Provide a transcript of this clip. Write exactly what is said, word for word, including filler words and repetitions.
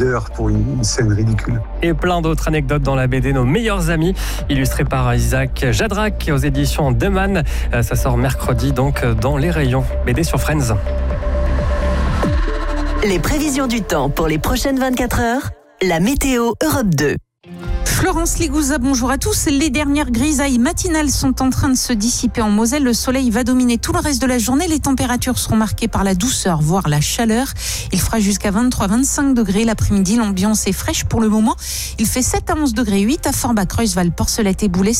heures pour une, une scène ridicule. Et plein d'autres anecdotes dans la B D Nos meilleurs amis, illustrée par Isaac Jadrac aux éditions Deman. Ça sort mercredi donc dans les rayons B D sur Friends. Les prévisions du temps pour les prochaines vingt-quatre heures, la météo Europe deux. Florence Ligouza, bonjour à tous. Les dernières grisailles matinales sont en train de se dissiper en Moselle. Le soleil va dominer tout le reste de la journée. Les températures seront marquées par la douceur, voire la chaleur. Il fera jusqu'à vingt-trois à vingt-cinq degrés l'après-midi. L'ambiance est fraîche pour le moment. Il fait sept à onze degrés huit à Forbach, Reusswald, Porcelette et Boulay.